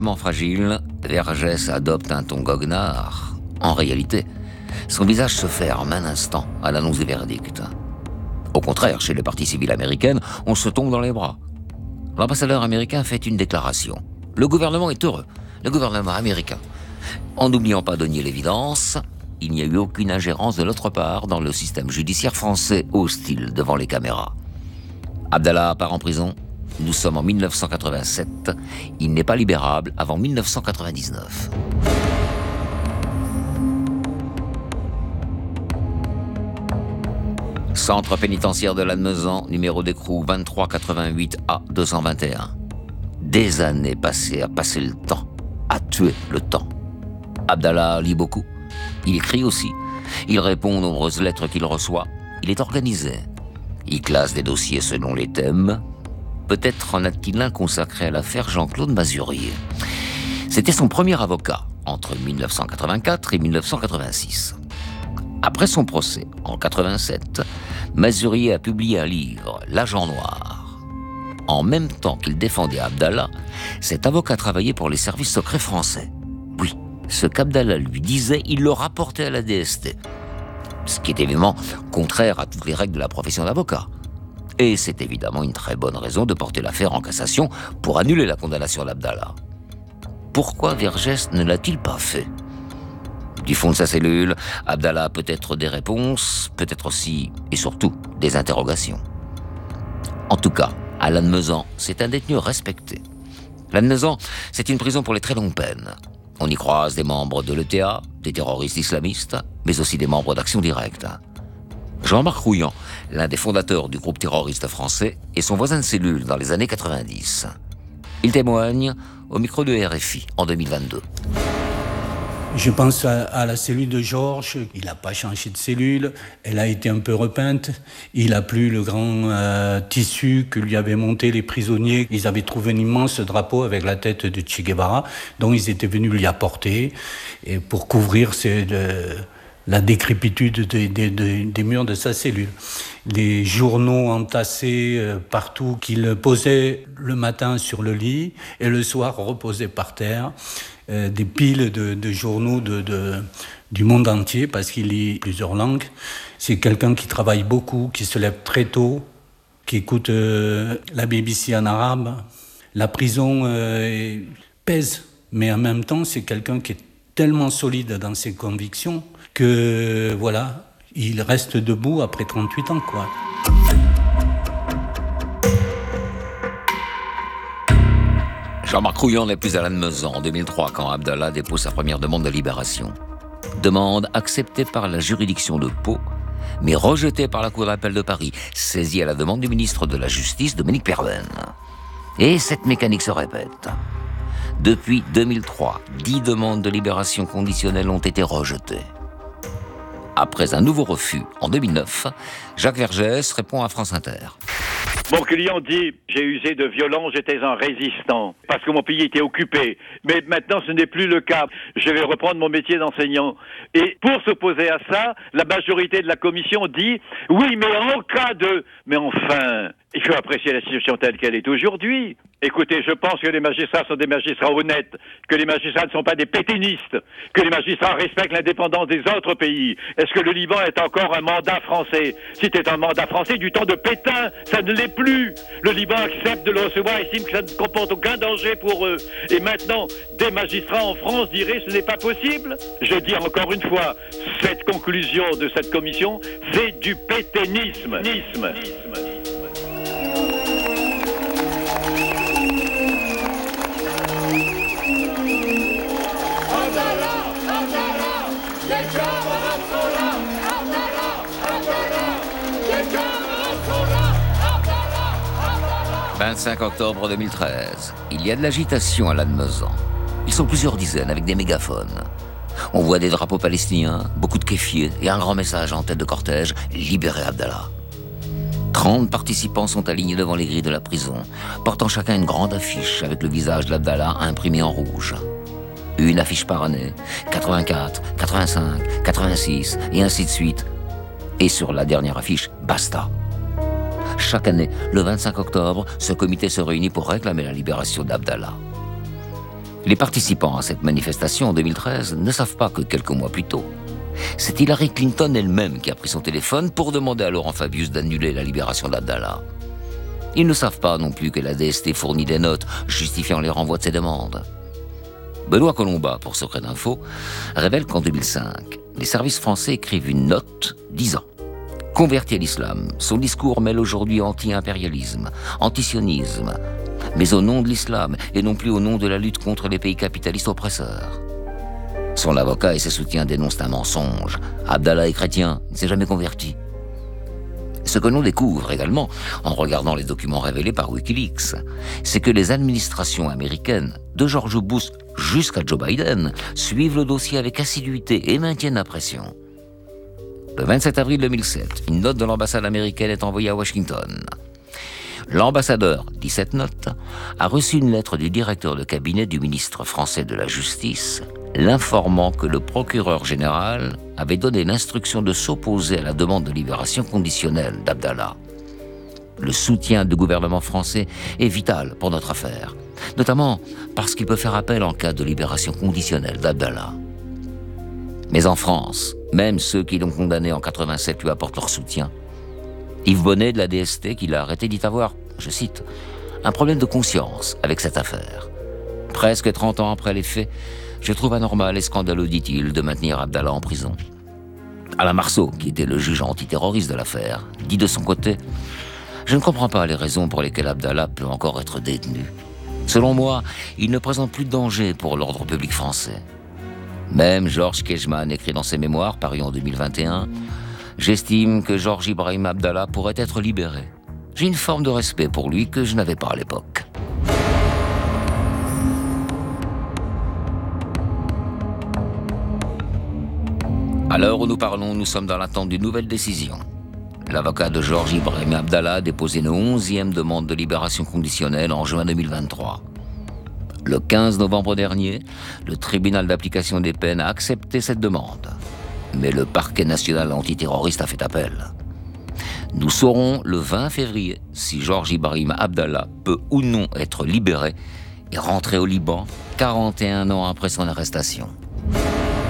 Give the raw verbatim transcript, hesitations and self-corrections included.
Fragile, Vergès adopte un ton goguenard. En réalité, son visage se ferme un instant à l'annonce du verdict. Au contraire, chez les parties civiles américaines, on se tombe dans les bras. L'ambassadeur américain fait une déclaration. Le gouvernement est heureux, le gouvernement américain. En n'oubliant pas de nier l'évidence, il n'y a eu aucune ingérence de notre part dans le système judiciaire français hostile devant les caméras. Abdallah part en prison. Nous sommes en mille neuf cent quatre-vingt-sept. Il n'est pas libérable avant mille neuf cent quatre-vingt-dix-neuf. Centre pénitentiaire de Lannemezan, numéro d'écrou vingt-trois quatre-vingt-huit A deux cent vingt et un. Des années passées à passer le temps, à tuer le temps. Abdallah lit beaucoup. Il écrit aussi. Il répond aux nombreuses lettres qu'il reçoit. Il est organisé. Il classe des dossiers selon les thèmes. Peut-être en a-t-il un consacré à l'affaire Jean-Claude Mazurier. C'était son premier avocat, entre mille neuf cent quatre-vingt-quatre et mille neuf cent quatre-vingt-six. Après son procès, en quatre-vingt-sept, Mazurier a publié un livre, L'Agent Noir. En même temps qu'il défendait Abdallah, cet avocat travaillait pour les services secrets français. Oui, ce qu'Abdallah lui disait, il le rapportait à la D S T. Ce qui est évidemment contraire à toutes les règles de la profession d'avocat. Et c'est évidemment une très bonne raison de porter l'affaire en cassation pour annuler la condamnation d'Abdallah. Pourquoi Vergès ne l'a-t-il pas fait ? Du fond de sa cellule, Abdallah a peut-être des réponses, peut-être aussi, et surtout, des interrogations. En tout cas, à Lannemezan, c'est un détenu respecté. Lannemezan, c'est une prison pour les très longues peines. On y croise des membres de l'E T A, des terroristes islamistes, mais aussi des membres d'Action Directe. Jean-Marc Rouillant, l'un des fondateurs du groupe terroriste français, est son voisin de cellule dans les années quatre-vingt-dix. Il témoigne au micro de R F I en deux mille vingt-deux. Je pense à, à la cellule de Georges. Il n'a pas changé de cellule. Elle a été un peu repeinte. Il n'a plus le grand euh, tissu que lui avaient monté les prisonniers. Ils avaient trouvé un immense drapeau avec la tête de Che Guevara, dont ils étaient venus lui apporter et pour couvrir ces, de, la décrépitude des, des, des, des murs de sa cellule. Les journaux entassés euh, partout qu'il posait le matin sur le lit et le soir reposés par terre. Euh, des piles de, de journaux de, de, du monde entier parce qu'il lit plusieurs langues. C'est quelqu'un qui travaille beaucoup, qui se lève très tôt, qui écoute euh, la B B C en arabe. La prison euh, pèse, mais en même temps, c'est quelqu'un qui est tellement solide dans ses convictions que, voilà, il reste debout après trente-huit ans, quoi. Jean-Marc Rouillant n'est plus à Lannemezan en deux mille trois quand Abdallah dépose sa première demande de libération. Demande acceptée par la juridiction de Pau, mais rejetée par la Cour d'appel de Paris, saisie à la demande du ministre de la Justice, Dominique Perben. Et cette mécanique se répète. Depuis deux mille trois, dix demandes de libération conditionnelle ont été rejetées. Après un nouveau refus en deux mille neuf, Jacques Vergès répond à France Inter. Mon client dit « J'ai usé de violence, j'étais un résistant parce que mon pays était occupé. Mais maintenant, ce n'est plus le cas. Je vais reprendre mon métier d'enseignant. » Et pour s'opposer à ça, la majorité de la commission dit « Oui, mais en cas de... » Mais enfin, il faut apprécier la situation telle qu'elle est aujourd'hui. Écoutez, je pense que les magistrats sont des magistrats honnêtes, que les magistrats ne sont pas des pétainistes, que les magistrats respectent l'indépendance des autres pays. Est-ce que le Liban est encore un mandat français? Si c'était un mandat français du temps de Pétain, ça ne l'est plus. Le Liban accepte de le recevoir, estime que ça ne comporte aucun danger pour eux. Et maintenant, des magistrats en France diraient ce n'est pas possible. Je dis encore une fois, cette conclusion de cette commission, c'est du pétainisme. Nisme. vingt-cinq octobre deux mille treize. Il y a de l'agitation à Lannemezan. Ils sont plusieurs dizaines avec des mégaphones. On voit des drapeaux palestiniens, beaucoup de kéfiers et un grand message en tête de cortège « Libérez Abdallah ». trente participants sont alignés devant les grilles de la prison, portant chacun une grande affiche avec le visage d'Abdallah imprimé en rouge. Une affiche par année, quatre-vingt-quatre, quatre-vingt-cinq, quatre-vingt-six et ainsi de suite. Et sur la dernière affiche, basta. Chaque année, le vingt-cinq octobre, ce comité se réunit pour réclamer la libération d'Abdallah. Les participants à cette manifestation en deux mille treize ne savent pas que quelques mois plus tôt, c'est Hillary Clinton elle-même qui a pris son téléphone pour demander à Laurent Fabius d'annuler la libération d'Abdallah. Ils ne savent pas non plus que la D S T fournit des notes justifiant les renvois de ces demandes. Benoît Colomba, pour Secret d'Info, révèle qu'en deux mille cinq, les services français écrivent une note disant « Converti à l'islam, son discours mêle aujourd'hui anti-impérialisme, antisionisme, mais au nom de l'islam et non plus au nom de la lutte contre les pays capitalistes oppresseurs. » Son avocat et ses soutiens dénoncent un mensonge. Abdallah est chrétien, il ne s'est jamais converti. Ce que l'on découvre également, en regardant les documents révélés par Wikileaks, c'est que les administrations américaines, de George Bush jusqu'à Joe Biden, suivent le dossier avec assiduité et maintiennent la pression. Le vingt-sept avril deux mille sept, une note de l'ambassade américaine est envoyée à Washington. L'ambassadeur, dit cette note, a reçu une lettre du directeur de cabinet du ministre français de la Justice, l'informant que le procureur général avait donné l'instruction de s'opposer à la demande de libération conditionnelle d'Abdallah. Le soutien du gouvernement français est vital pour notre affaire, notamment parce qu'il peut faire appel en cas de libération conditionnelle d'Abdallah. Mais en France, même ceux qui l'ont condamné en quatre-vingt-sept lui apportent leur soutien. Yves Bonnet de la D S T, qui l'a arrêté, dit avoir, je cite, « un problème de conscience avec cette affaire. Presque trente ans après les faits, je trouve anormal et scandaleux, dit-il, de maintenir Abdallah en prison. » Alain Marceau, qui était le juge antiterroriste de l'affaire, dit de son côté « Je ne comprends pas les raisons pour lesquelles Abdallah peut encore être détenu. Selon moi, il ne présente plus de danger pour l'ordre public français. » Même Georges Kejman écrit dans ses mémoires, parus en deux mille vingt et un, « J'estime que Georges Ibrahim Abdallah pourrait être libéré. J'ai une forme de respect pour lui que je n'avais pas à l'époque. » À l'heure où nous parlons, nous sommes dans l'attente d'une nouvelle décision. L'avocat de Georges Ibrahim Abdallah a déposé une onzième demande de libération conditionnelle en juin deux mille vingt-trois. Le quinze novembre dernier, le tribunal d'application des peines a accepté cette demande. Mais le parquet national antiterroriste a fait appel. Nous saurons le vingt février si Georges Ibrahim Abdallah peut ou non être libéré et rentrer au Liban quarante et un ans après son arrestation.